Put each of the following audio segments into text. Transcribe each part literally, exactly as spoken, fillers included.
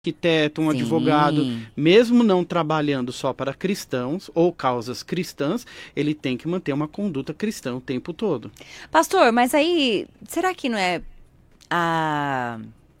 arquiteto, um Sim. advogado, mesmo não trabalhando só para cristãos ou causas cristãs, ele tem que manter uma conduta cristã o tempo todo. Pastor, mas aí, será que não é a...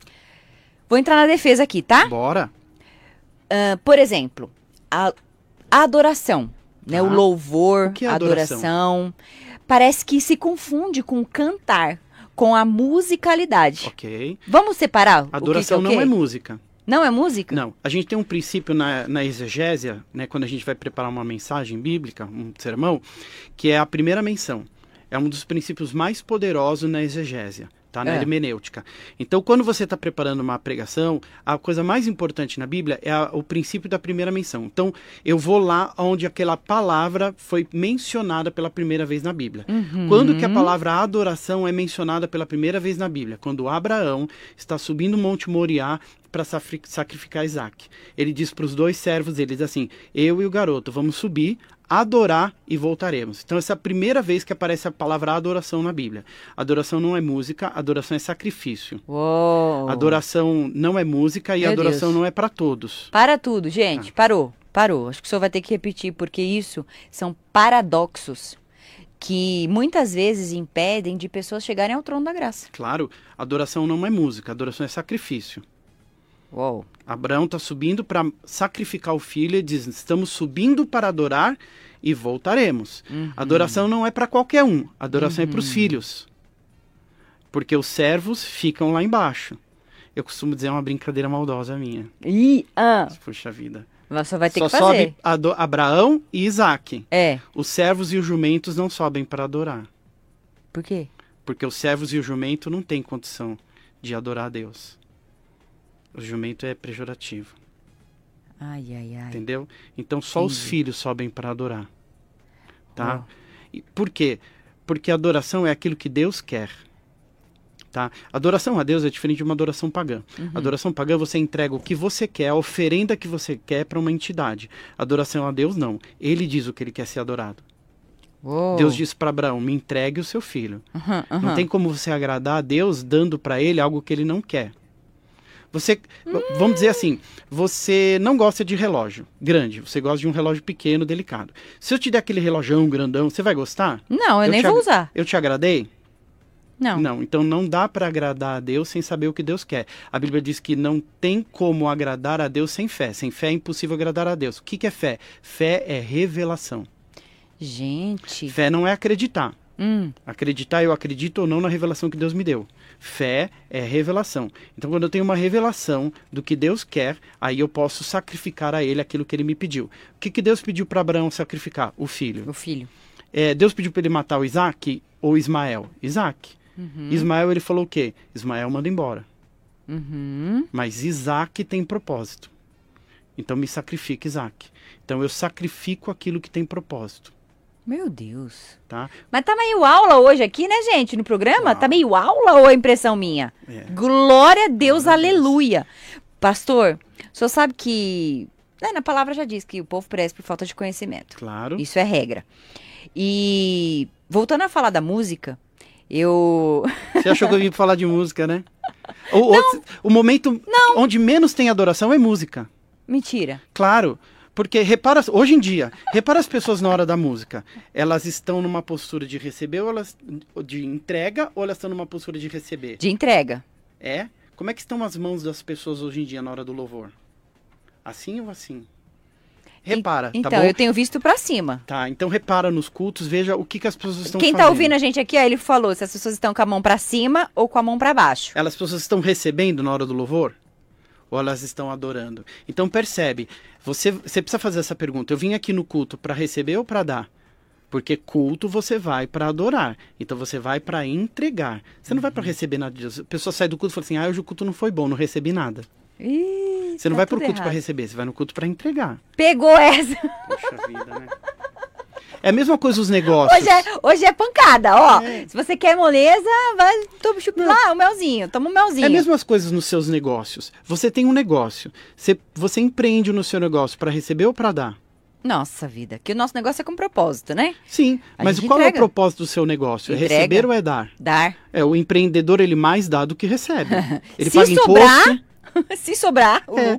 Vou entrar na defesa aqui, tá? Bora. Uh, por exemplo, a, a adoração, né? Ah, O louvor, o que é a adoração? adoração, parece que se confunde com o cantar, com a musicalidade. Ok. Vamos separar Adoração o que que é o não quê? é música. Não é música? Não. A gente tem um princípio na, na exegésia, né, quando a gente vai preparar uma mensagem bíblica, um sermão, que é a primeira menção. É um dos princípios mais poderosos na exegésia, tá? Na É. hermenêutica. Então, quando você está preparando uma pregação, a coisa mais importante na Bíblia é a, o princípio da primeira menção. Então, eu vou lá onde aquela palavra foi mencionada pela primeira vez na Bíblia. Uhum. Quando que a palavra adoração é mencionada pela primeira vez na Bíblia? Quando Abraão está subindo o Monte Moriá para sacrificar Isaac. Ele diz para os dois servos, ele diz assim, eu e o garoto vamos subir, adorar e voltaremos. Então essa é a primeira vez que aparece a palavra adoração na Bíblia. Adoração não é música, adoração é sacrifício. Uou. Adoração não é música e Meu adoração Deus. não é para todos. Para tudo, gente. Ah. Parou, parou. Acho que o senhor vai ter que repetir, porque isso são paradoxos que muitas vezes impedem de pessoas chegarem ao trono da graça. Claro, adoração não é música, adoração é sacrifício. Uou. Abraão está subindo para sacrificar o filho e diz, estamos subindo para adorar e voltaremos. Uhum. Adoração não é para qualquer um, adoração Uhum. é para os filhos. Porque os servos ficam lá embaixo. Eu costumo dizer, é uma brincadeira maldosa minha. Ih, ah. Puxa vida. Mas só vai ter Só que fazer. sobe Ado- Abraão e Isaac. É. Os servos e os jumentos não sobem para adorar. Por quê? Porque os servos e o jumento não têm condição de adorar a Deus. O jumento é pejorativo. Ai, ai, ai. Entendeu? Então só os Entendi. filhos sobem para adorar. Tá? Ó. E por quê? Porque a adoração é aquilo que Deus quer. Tá? Adoração a Deus é diferente de uma adoração pagã. Uhum. Adoração pagã você entrega o que você quer, a oferenda que você quer para uma entidade. Adoração a Deus não. Ele diz o que ele quer ser adorado. Uou. Deus disse para Abraão, me entregue o seu filho. Uhum, uhum. Não tem como você agradar a Deus dando para ele algo que ele não quer. Você, hum. vamos dizer assim, você não gosta de relógio grande, você gosta de um relógio pequeno, delicado. Se eu te der aquele relógio grandão, você vai gostar? Não, eu, Eu nem te vou ag- usar. Eu te agradei? Não. Não, então não dá para agradar a Deus sem saber o que Deus quer. A Bíblia diz que não tem como agradar a Deus sem fé. Sem fé é impossível agradar a Deus. O que, que é fé? Fé é revelação. Gente. Fé não é acreditar. Hum. Acreditar, eu acredito ou não na revelação que Deus me deu. Fé é revelação. Então, quando eu tenho uma revelação do que Deus quer, aí eu posso sacrificar a Ele aquilo que Ele me pediu. O que, que Deus pediu para Abraão sacrificar? O filho. O filho. É, Deus pediu para ele matar o Isaac ou Ismael? Isaac. Uhum. Ismael, ele falou o quê? Ismael manda embora. Uhum. Mas Isaac tem propósito. Então, me sacrifica Isaac. Então, eu sacrifico aquilo que tem propósito. Meu Deus. Tá? Mas tá meio aula hoje aqui, né, gente? No programa? Ah. Tá meio aula ou é impressão minha? É. Glória a Deus, Glória a Deus. aleluia. Pastor, o senhor sabe que... né, na palavra já diz que o povo perece por falta de conhecimento. Claro. Isso é regra. E voltando a falar da música, eu... Você achou que eu vim falar de música, né? O, o, o momento onde menos tem adoração é música. Mentira. Claro. Porque repara, hoje em dia, repara as pessoas na hora da música. Elas estão numa postura de receber ou elas de entrega ou elas estão numa postura de receber? De entrega. É? Como é que estão as mãos das pessoas hoje em dia na hora do louvor? Assim ou assim? Repara, Então, tá bom? eu tenho visto pra cima. Tá, então repara nos cultos, veja o que, que as pessoas estão Quem fazendo. tá ouvindo a gente aqui, ó, ele falou se as pessoas estão com a mão pra cima ou com a mão pra baixo. Elas pessoas estão recebendo na hora do louvor? Ou elas estão adorando? Então percebe, você, você precisa fazer essa pergunta. Eu vim aqui no culto para receber ou para dar? Porque culto você vai para adorar. Então você vai para entregar. Você não vai para receber nada de Deus. A pessoa sai do culto e fala assim, ah, hoje o culto não foi bom, não recebi nada. Ih, Você não tá vai pro tudo culto para errado. receber, você vai no culto para entregar. Pegou essa. Poxa vida, né? É a mesma coisa os negócios. Hoje é, hoje é pancada, ó. É. Se você quer moleza, vai toma, chupa lá o melzinho. Toma o melzinho. É as mesmas coisas nos seus negócios. Você tem um negócio. Você, você empreende no seu negócio para receber ou para dar? Nossa vida, que o nosso negócio é com propósito, né? Sim, A mas gente qual é entrega. o propósito do seu negócio? É Entrega. receber ou é dar? Dar. É, o empreendedor, ele mais dá do que recebe. Ele Se paga sobrar- imposto. Se sobrar o É. lucro.